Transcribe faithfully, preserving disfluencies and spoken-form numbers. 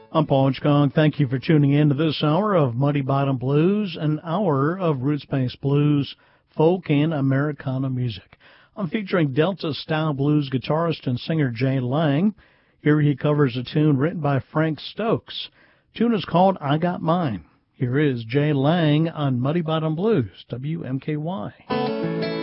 I'm Paul Hitchcock. Thank you for tuning in to this hour of Muddy Bottom Blues, an hour of roots-based blues, folk, and Americana music. I'm featuring Delta-style blues guitarist and singer Jay Lang. Here he covers a tune written by Frank Stokes. The tune is called I Got Mine. Here is Jay Lang on Muddy Bottom Blues, W M K Y.